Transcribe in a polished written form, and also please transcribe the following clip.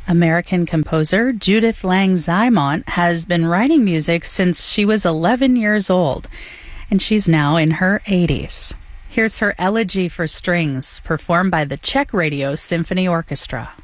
American composer Judith Lang Zymont has been writing music since she was 11 years old, and she's now in her 80s. Here's her Elegy for Strings, performed by the Czech Radio Symphony Orchestra.